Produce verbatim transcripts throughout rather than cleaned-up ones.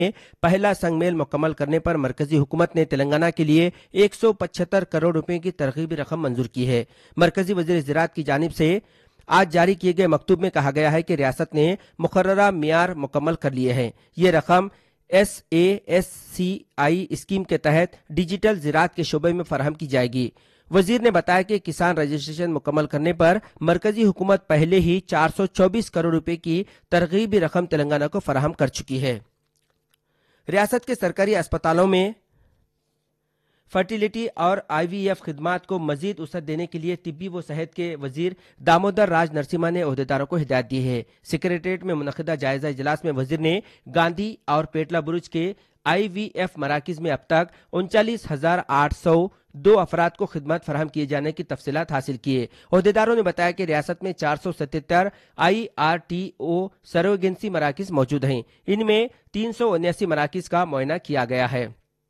पहला संगमेल मुकम्मल करने पर मरकजी हुकूमत ने तेलंगाना के लिए एक सौ पचहत्तर करोड़ रुपए की तरगीबी रकम मंजूर की है। मरकजी वजीर ज़राअत की जानिब से आज जारी किए गए मकतूब में कहा गया है कि रियासत ने मुकर्ररा मियार मुकम्मल कर लिए हैं। ये रकम S A S C I scheme के तहत डिजिटल ज़राअत के शोबे में फराहम की जाएगी। वजीर ने बताया कि किसान रजिस्ट्रेशन मुकम्मल करने पर मरकजी हुकूमत पहले ही चार सौ चौबीस करोड़ रुपए की तरगीबी रकम तेलंगाना को फराहम कर चुकी है। रियासत के सरकारी अस्पतालों में फर्टिलिटी और आई वी एफ खिदमात को मजीद वसअत देने के लिए तिब्बी व सेहत के वजीर दामोदर राज नरसिम्हा ने ओहदेदारों को हिदायत दी है। सेक्रेटरीट में मुनक़िदा जायजा इजलास में वजीर ने गांधी और पेटला बुरुज के आई वी एफ मराकिज में अब तक उनचालीस हजार आठ सौ दो अफराद को खिदमत फराहम किए जाने की तफसीलात हासिल किए। ओहदेदारों ने बताया कि रियासत में चार सौ सतहत्तर आई आर टी ओ सर्वेगेंसी मराकिज मौजूद हैं। इनमें तीन सौ उन्यासी मराकिज का मुआयना किया गया है।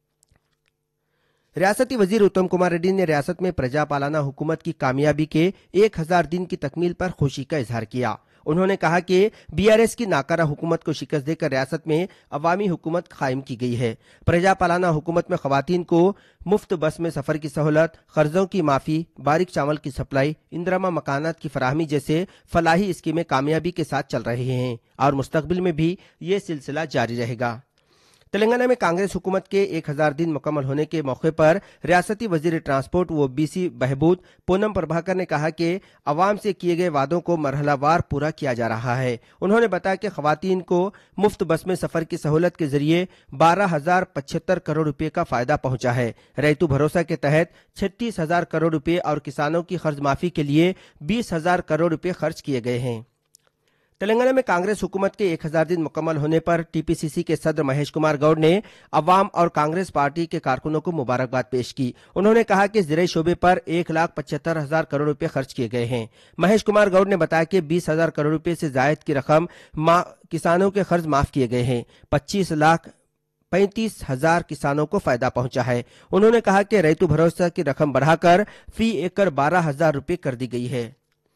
रियासती वजीर उत्तम कुमार रेड्डी ने रियासत में प्रजा पालाना हुकूमत की कामयाबी के एक हजार दिन की तकमील पर खुशी का इजहार किया। उन्होंने कहा कि बी आर एस की नाकारा हुकूमत को शिकस्त देकर रियासत में अवामी हुकूमत कायम की गई है। प्रजा पालाना हुकूमत में खवातीन को मुफ्त बस में सफर की सहूलत, कर्जों की माफी, बारीक चावल की सप्लाई, इंदिरामा मकानात की फराहमी जैसे फलाही स्कीमें कामयाबी के साथ चल रही हैं और मुस्तकबिल में भी ये सिलसिला जारी रहेगा। तेलंगाना में कांग्रेस हुकूमत के एक हजार दिन मुकम्मल होने के मौके पर रियासती वजीर ट्रांसपोर्ट व बीसी बहबूद पूनम प्रभाकर ने कहा कि अवाम से किए गए वादों को मरहलावार पूरा किया जा रहा है। उन्होंने बताया कि खवातीन को मुफ्त बस में सफर की सहूलत के जरिए बारह हजार पचहत्तर करोड़ रुपए का फायदा पहुंचा है। रैतु भरोसा के तहत छत्तीस हजार करोड़ रुपए और किसानों की कर्ज माफी के लिए बीस हजार करोड़ रुपए खर्च किए गए हैं। तेलंगाना में कांग्रेस हुकूमत के एक हजार दिन मुकम्मल होने पर टी पी सी सी के सदर महेश कुमार गौड़ ने अवाम और कांग्रेस पार्टी के कारकुनों को मुबारकबाद पेश की। उन्होंने कहा कि ज़राई शोबे पर एक लाख पचहत्तर हजार करोड़ रुपए खर्च किए गए हैं। महेश कुमार गौड़ ने बताया कि बीस हजार करोड़ रुपए से जायद की रकम किसानों के कर्ज माफ किए गए हैं। पच्चीस लाख पैंतीस हजार किसानों को फायदा पहुंचा है। उन्होंने कहा कि रैतु भरोसा की रकम बढ़ाकर फी एकड़ बारह हजार रुपए कर दी गई है।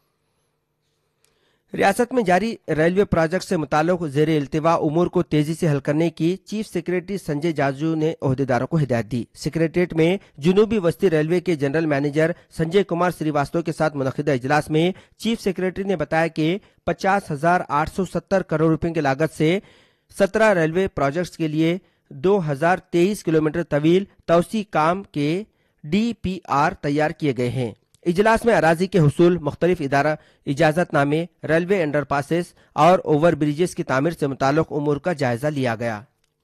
रियासत में जारी रेलवे प्रोजेक्ट से मुताल्लिक ज़ेर इल्तिवा उमूर को तेजी से हल करने की चीफ सेक्रेटरी संजय जाजू ने ओहदेदारों को हिदायत दी। सेक्रेटरीट में जनूबी वस्ती रेलवे के जनरल मैनेजर संजय कुमार श्रीवास्तव के साथ मुनक़िदा इजलास में चीफ सेक्रेटरी ने बताया कि पचास हजार आठ सौ सत्तर करोड़ रुपए की लागत से सत्रह रेलवे प्रोजेक्ट्स के लिए दो हजार तेईस किलोमीटर तवील तौसी काम के डी पी आर तैयार किए गए हैं। इजलास में अराजी के हुसूल, मुख्तलिफ इदारा इजाजतनामे, रेलवे अंडरपासेस और ओवर ब्रिजेस की तामीर से मुताल्लिक उमूर का जायजा लिया गया।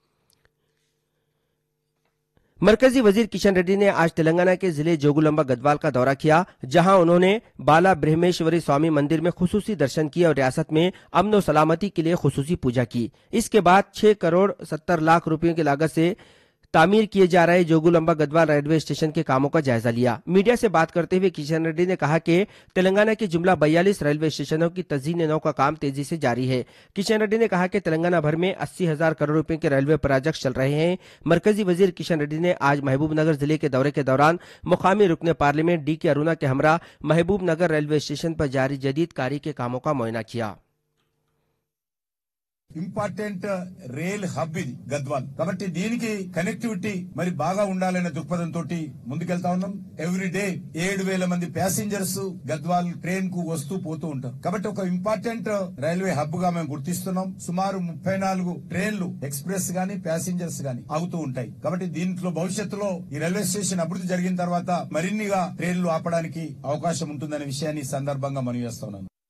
मरकजी वजीर किशन रेड्डी ने आज तेलंगाना के जिले जोगुलंबा गदवाल का दौरा किया, जहां उन्होंने बाला ब्रह्मेश्वरी स्वामी मंदिर में खुसूसी दर्शन किए और रियासत में अमन व सलामती के लिए खुसूसी पूजा की। इसके बाद छह करोड़ सत्तर लाख रुपयों की लागत से तामीर किए जा रहे जोगुलंबा गदवाल रेलवे स्टेशन के कामों का जायजा लिया। मीडिया से बात करते हुए किशन रेड्डी ने कहा कि तेलंगाना के जुमला बयालीस रेलवे स्टेशनों की तज़ीन नौ का काम तेजी से जारी है। किशन रेड्डी ने कहा कि तेलंगाना भर में अस्सी हजार करोड़ रुपए के रेलवे प्रोजेक्ट चल रहे हैं। मरकजी वजीर किशन रेड्डी ने आज महबूब नगर जिले के दौरे के दौरान मुकामी रुकने पार्लियामेंट डी के अरुणा के हमरा महबूब नगर रेलवे स्टेशन पर जारी जदीद कारी के कामों का मुआयना किया। ఇంపార్టెంట్ రైల్ హబ్ ఇది గద్వాల్ కాబట్టి దీనికి కనెక్టివిటీ మరి బాగా ఉండాలనే దృక్పథంతో ముందుకెళ్తా ఉన్నాం. ఎవ్రీ డే ఏడు వేల మంది ప్యాసింజర్స్ గద్వాల్ ట్రైన్ కు వస్తూ పోతూ ఉంటారు. కాబట్టి ఒక ఇంపార్టెంట్ రైల్వే హబ్ గా మేము గుర్తిస్తున్నాం. సుమారు ముప్పై నాలుగు ట్రైన్లు ఎక్స్ప్రెస్ గానీ ప్యాసింజర్స్ గానీ ఆగుతూ ఉంటాయి. కాబట్టి దీంట్లో భవిష్యత్తులో ఈ రైల్వే స్టేషన్ అభివృద్ధి జరిగిన తర్వాత మరిన్నిగా ట్రైన్లు ఆపడానికి అవకాశం ఉంటుందనే విషయాన్ని సందర్భంగా మనవి చేస్తున్నాను.